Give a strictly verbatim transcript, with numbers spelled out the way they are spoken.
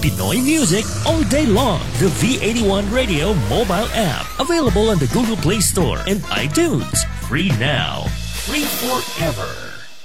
Pinoy music all day long. The V eighty-one Radio mobile app. Available on the Google Play Store and iTunes. Free now. Free forever.